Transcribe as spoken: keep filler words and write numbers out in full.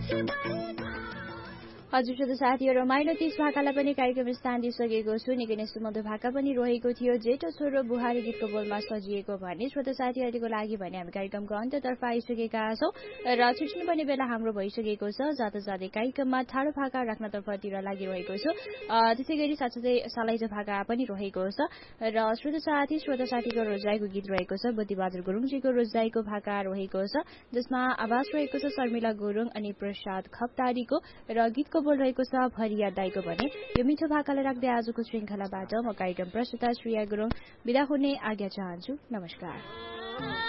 हजुर श्रोता साथीहरू रमाइलो तीस भाकालाई पनि कार्यक्रम स्थान दिइसकेको छु। निकै नै सुमधुर भाका पनि रहेको थियो। जेठो छोरो बुहारी गीतको बोलमा सजिएको भने श्रोता साथीहरूको लागि भने हामी कार्यक्रमको अन्त्यतर्फ आइसकेका छौँ र छुट्टिनु पर्ने बेला हाम्रो भइसकेको छ। जाँदा जाँदै कार्यक्रममा ठाडो भाका राख्नतर्फतिर लागिरहेको छु। त्यसै गरी साथसाथै सालाइजो भाका पनि रहेको छ र श्रोता साथी श्रोता साथीको रोजाइको गीत रहेको छ। बुद्धिबहादुर गुरुङजीको रोजाइको भाका रहेको छ जसमा आवाज रहेको छ शर्मिला गुरुङ अनि प्रसाद खप्तारीको र गीतको बोल रहेको छ भरिया दाईको भने। यो मिठो भाकालाई राख्दै आजको श्रृङ्खलाबाट म कार्यक्रम प्रस्तुता श्रेया गुरुङ बिदा हुने आज्ञा चाहन्छु। नमस्कार।